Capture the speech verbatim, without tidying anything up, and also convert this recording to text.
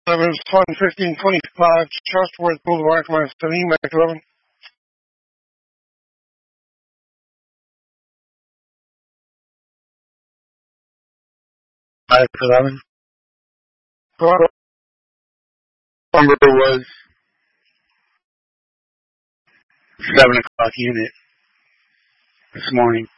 eleven, one fifteen twenty-five, Trustworth Boulevard, Command seventeen, Mac eleven. five eleven. Hello? Number was seven o'clock unit this morning.